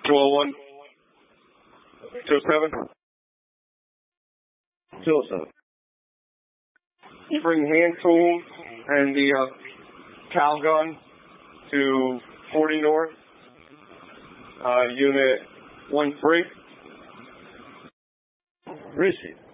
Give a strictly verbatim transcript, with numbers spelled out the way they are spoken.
two oh one, two oh seven. two oh seven. Bring hand tools and the uh, cow gun to forty North, uh, unit one three. Receive.